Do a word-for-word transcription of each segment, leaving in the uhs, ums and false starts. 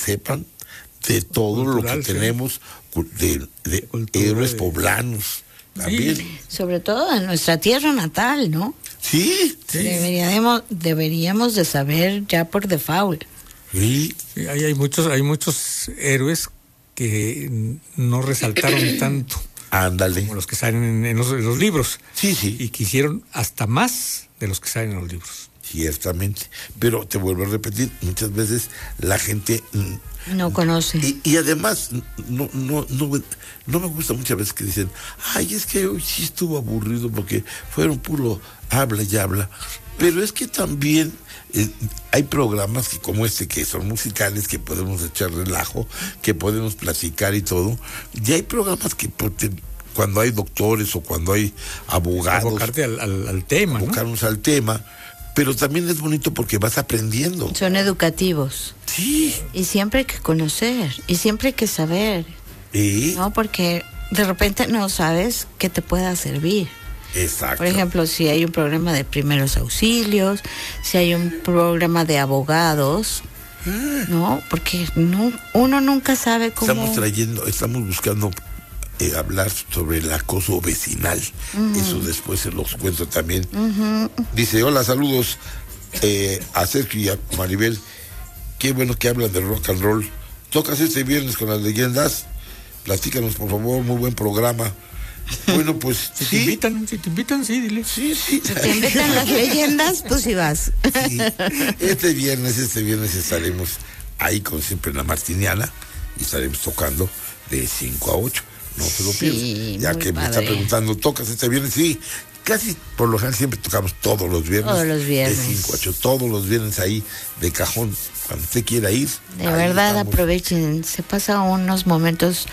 sepan de todo Cultural, lo que sí. tenemos de, de Cultura, héroes de... poblanos también. Sí. Sobre todo en nuestra tierra natal, ¿no? Sí, sí. Deberíamos, deberíamos de saber ya por default. Sí. Sí, hay, hay muchos, hay muchos héroes que no resaltaron tanto. Ándale. Como los que salen en, en, los, en los libros. Sí, sí. Y que hicieron hasta más de los que salen en los libros. Ciertamente. Pero te vuelvo a repetir, muchas veces la gente no conoce. Y, y además, no, no, no, no me gusta muchas veces que dicen, ay, es que hoy sí estuvo aburrido porque fueron puro habla y habla. Pero es que también eh, hay programas que como este que son musicales, que podemos echar relajo, que podemos platicar y todo. Y hay programas que porque, cuando hay doctores o cuando hay abogados, abocarte al, al, al tema, abocarnos ¿no? al tema. Pero también es bonito porque vas aprendiendo. Son educativos. Sí. Y siempre hay que conocer, y siempre hay que saber. ¿Eh? No, porque de repente no sabes qué te pueda servir. Exacto. Por ejemplo, si hay un programa de primeros auxilios, si hay un programa de abogados, ah. ¿no? Porque no, uno nunca sabe cómo... Estamos trayendo, estamos buscando... Eh, hablar sobre el acoso vecinal. Uh-huh. Eso después se los cuento también. Uh-huh. Dice, hola, saludos eh, a Sergio y a Maribel. Qué bueno que hablan de rock and roll. Tocas este viernes con las leyendas. Platícanos, por favor, muy buen programa. Bueno, pues si sí. te invitan, si te invitan, sí, dile. Sí, sí. Si te invitan las leyendas, pues sí vas. Sí. Este viernes, este viernes estaremos ahí, como siempre, en la Martiniana, y estaremos tocando de cinco a ocho. No se lo pierdas. Sí, ya que padre. Me está preguntando, ¿tocas este viernes? Sí, casi por lo general siempre tocamos todos los viernes. Todos los viernes. De cinco a ocho, todos los viernes ahí de cajón. Cuando usted quiera ir. De verdad, estamos. Aprovechen. Se pasan unos momentos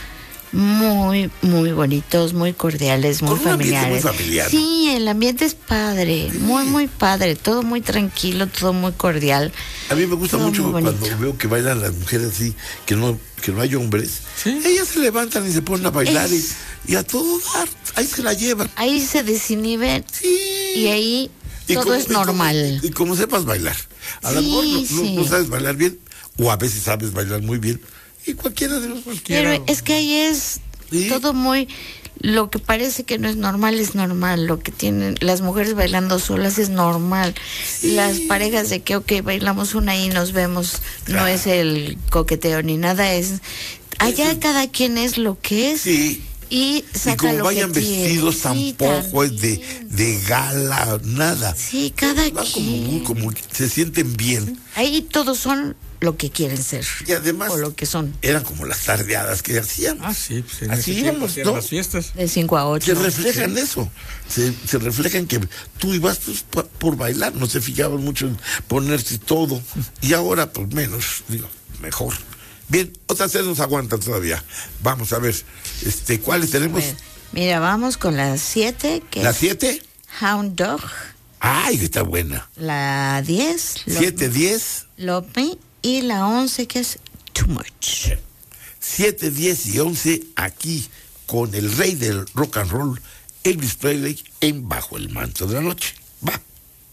muy, muy bonitos, muy cordiales, muy Con familiares. Un muy familiar. Sí, el ambiente es padre, sí. muy, muy padre. Todo muy tranquilo, todo muy cordial. A mí me gusta todo mucho cuando veo que bailan las mujeres así, que no, que no hay hombres. ¿Sí? Ellas se levantan y se ponen a bailar es... y, y a todo dar, ahí se la llevan. Ahí se desinhiben. Sí. Y ahí y todo como, es normal. Y como, y como sepas bailar. A sí, lo mejor no, sí. no, no sabes bailar bien, o a veces sabes bailar muy bien. Y cualquiera de los cualquiera. Pero es que ahí es ¿sí? todo muy... Lo que parece que no es normal es normal. Lo que tienen las mujeres bailando solas es normal. Sí. Las parejas de que, ok, bailamos una y nos vemos, claro. no es el coqueteo ni nada, es... Allá sí. cada quien es lo que es. Sí. Y, saca y como lo vayan que vestidos sí, tampoco es de, de gala, nada. Sí, cada van quien. Como, como se sienten bien. Ahí todos son lo que quieren ser. Y además o lo que son. Eran como las tardeadas que hacíamos. Ah, sí, pues en así íbamos, ¿no? Las fiestas. De cinco a ocho. Se reflejan sí. eso. Se, se reflejan que tú ibas pues, por, por bailar, no se fijaban mucho en ponerse todo. Y ahora, pues menos, digo, mejor. Bien, otras tres nos aguantan todavía. Vamos a ver, este, ¿cuáles tenemos? Ver, mira, vamos con las siete. Que ¿La siete? Hound Dog. Ay, que está buena. La diez. Siete, diez. Love Me. Y la once, que es Too Much. Siete, diez y once, aquí, con el rey del rock and roll, Elvis Presley, en Bajo el Manto de la Noche.